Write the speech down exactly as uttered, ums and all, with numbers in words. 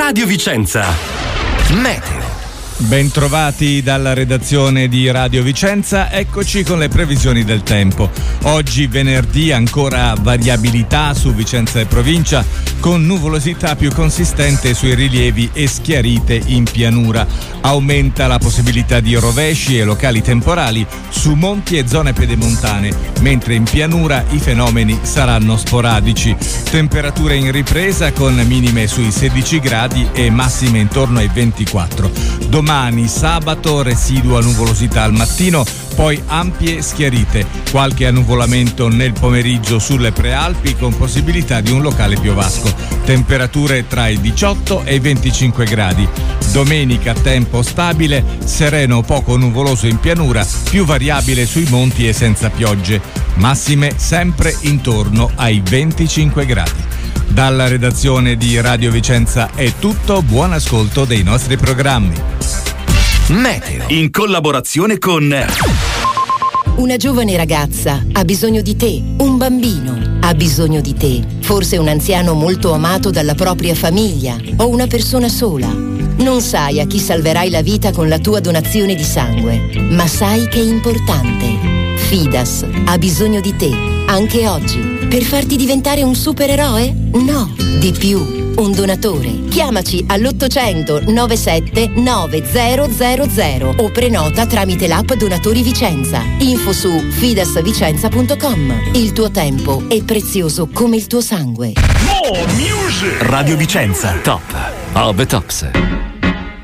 Radio Vicenza. Meteo. Bentrovati dalla redazione di Radio Vicenza, eccoci con le previsioni del tempo. Oggi venerdì ancora variabilità su Vicenza e provincia, con nuvolosità più consistente sui rilievi e schiarite in pianura. Aumenta la possibilità di rovesci e locali temporali su monti e zone pedemontane, mentre in pianura i fenomeni saranno sporadici. Temperature in ripresa con minime sui sedici gradi e massime intorno ai ventiquattro. Domani sabato residua nuvolosità al mattino, poi ampie schiarite, qualche annuvolamento nel pomeriggio sulle prealpi con possibilità di un locale piovasco. Temperature tra i diciotto e i venticinque gradi. Domenica tempo stabile, sereno poco nuvoloso in pianura, più variabile sui monti e senza piogge. Massime sempre intorno ai venticinque gradi. Dalla redazione di Radio Vicenza è tutto, buon ascolto dei nostri programmi. Meteo, in collaborazione con... Una giovane ragazza ha bisogno di te, un bambino ha bisogno di te, forse un anziano molto amato dalla propria famiglia o una persona sola. Non sai a chi salverai la vita con la tua donazione di sangue, ma sai che è importante. Fidas ha bisogno di te, anche oggi, per farti diventare un supereroe? No, di più. Un donatore. Chiamaci all'ottocento novantasette novecento o prenota tramite l'app Donatori Vicenza. Info su fidasvicenza punto com. Il tuo tempo è prezioso come il tuo sangue. Radio Vicenza, top of the tops.